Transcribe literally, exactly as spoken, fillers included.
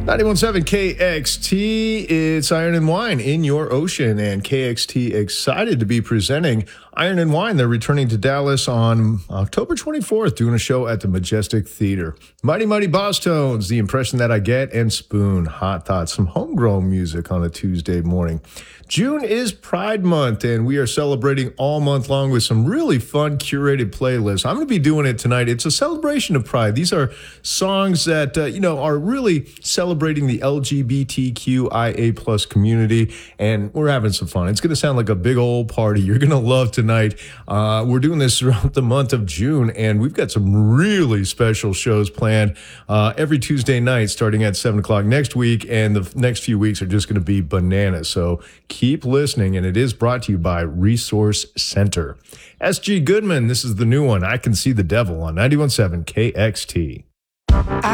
ninety-one point seven K X T, it's Iron and Wine in your ocean, and K X T excited to be presenting Iron and Wine. They're returning to Dallas on October twenty-fourth, doing a show at the Majestic Theater. Mighty Mighty Boss Tones, The Impression That I Get, and Spoon, Hot Thoughts, some homegrown music on a Tuesday morning. June is Pride Month, and we are celebrating all month long with some really fun curated playlists. I'm going to be doing it tonight. It's a celebration of Pride. These are songs that, uh, you know, are really celebrating the L G B T Q I A plus community, and we're having some fun. It's going to sound like a big old party. You're going to love tonight. Uh, we're doing this throughout the month of June, and we've got some really special shows planned uh, every Tuesday night starting at seven o'clock next week, and the next few weeks are just going to be bananas. So keep listening, and it is brought to you by Resource Center. S G Goodman, this is the new one, I Can See the Devil, on ninety-one point seven K X T. I